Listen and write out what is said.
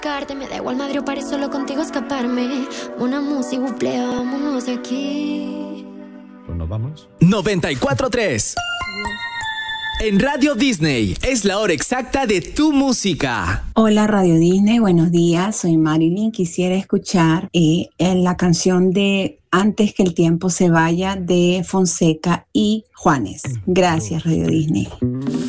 Me da igual madre o paré solo contigo escaparme. Una música, buple, vámonos de aquí. Pues nos vamos. 94.3 En Radio Disney es la hora exacta de tu música. Hola Radio Disney, buenos días, soy Marilyn. Quisiera escuchar la canción de Antes que el tiempo se vaya de Fonseca y Juanes. Gracias Radio Disney.